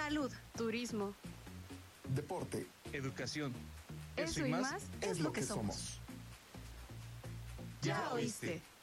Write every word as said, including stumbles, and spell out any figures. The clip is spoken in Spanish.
Salud, turismo, deporte, educación. Eso, y más, es lo que somos. somos. Ya oíste.